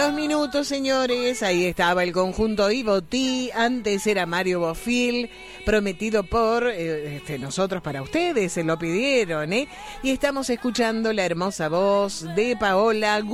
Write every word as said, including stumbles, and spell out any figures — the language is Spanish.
dos minutos, señores. Ahí estaba el conjunto Ivotí. Antes era Mario Bofil, prometido por eh, este, nosotros para ustedes. Se lo pidieron, ¿eh? Y estamos escuchando la hermosa voz de Paola